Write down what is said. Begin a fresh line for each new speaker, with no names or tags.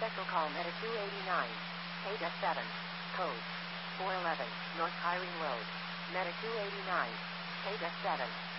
Special call Meta 289. 8S7. Code 411. North Kyrene Road. Meta 289. 8S7.